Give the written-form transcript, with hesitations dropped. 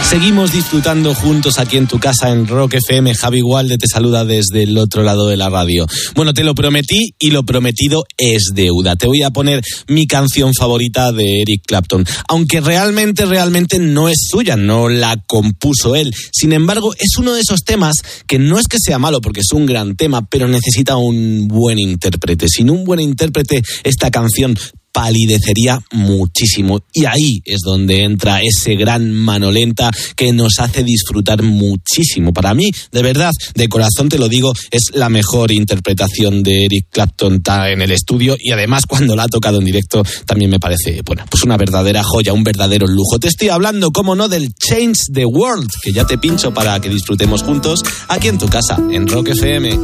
Seguimos disfrutando juntos aquí en tu casa en Rock FM. Javi Gualde te saluda desde el otro lado de la radio. Bueno, te lo prometí y lo prometido es deuda. Te voy a poner mi canción favorita de Eric Clapton. Aunque realmente no es suya, no la compuso él. Sin embargo, es uno de esos temas que no es que sea malo porque es un gran tema, pero necesita un buen intérprete. Sin un buen intérprete, esta canción palidecería muchísimo, y ahí es donde entra ese gran mano lenta que nos hace disfrutar muchísimo. Para mí, de verdad, de corazón te lo digo, es la mejor interpretación de Eric Clapton en el estudio, y además cuando la ha tocado en directo también me parece, bueno, pues una verdadera joya, un verdadero lujo. Te estoy hablando, cómo no, del Change the World, que ya te pincho para que disfrutemos juntos aquí en tu casa, en Rock FM.